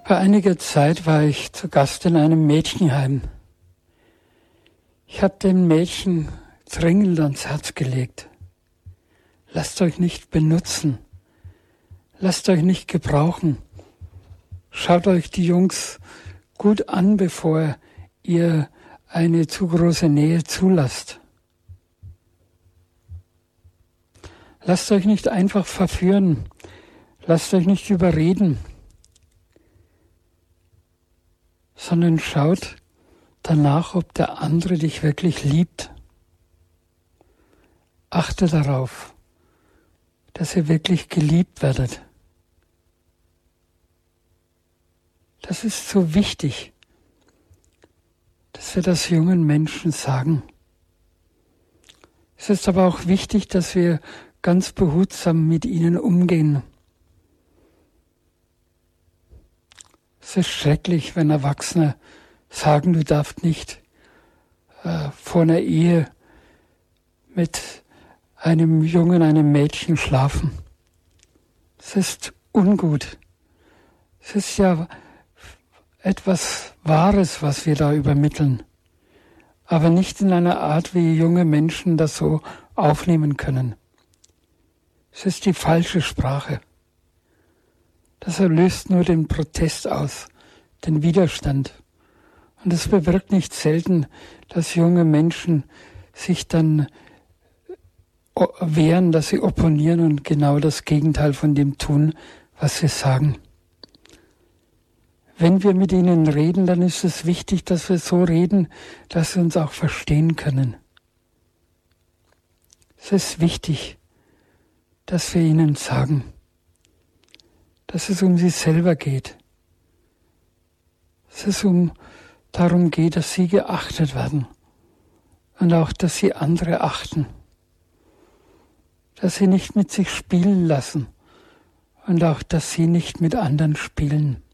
Vor einiger Zeit war ich zu Gast in einem Mädchenheim. Ich habe dem Mädchen dringend ans Herz gelegt. Lasst euch nicht benutzen. Lasst euch nicht gebrauchen. Schaut euch die Jungs gut an, bevor ihr eine zu große Nähe zulasst. Lasst euch nicht einfach verführen. Lasst euch nicht überreden. Sondern schaut danach, ob der andere dich wirklich liebt. Achte darauf, dass ihr wirklich geliebt werdet. Das ist so wichtig, dass wir das jungen Menschen sagen. Es ist aber auch wichtig, dass wir ganz behutsam mit ihnen umgehen. Es ist schrecklich, wenn Erwachsene sagen, du darfst nicht vor einer Ehe mit einem Jungen, einem Mädchen schlafen. Es ist ungut. Es ist ja etwas Wahres, was wir da übermitteln, aber nicht in einer Art, wie junge Menschen das so aufnehmen können. Es ist die falsche Sprache. Das löst nur den Protest aus, den Widerstand. Und es bewirkt nicht selten, dass junge Menschen sich dann wehren, dass sie opponieren und genau das Gegenteil von dem tun, was sie sagen. Wenn wir mit ihnen reden, dann ist es wichtig, dass wir so reden, dass sie uns auch verstehen können. Es ist wichtig, dass wir ihnen sagen, dass es um sie selber geht. Dass es darum geht, dass sie geachtet werden und auch, dass sie andere achten. Dass sie nicht mit sich spielen lassen und auch, dass sie nicht mit anderen spielen.